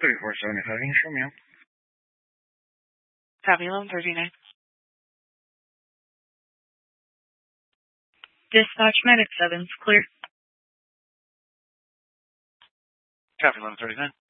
3475, can you show me out? Copy 1139. Dispatch Medic 7's clear. Copy 1139.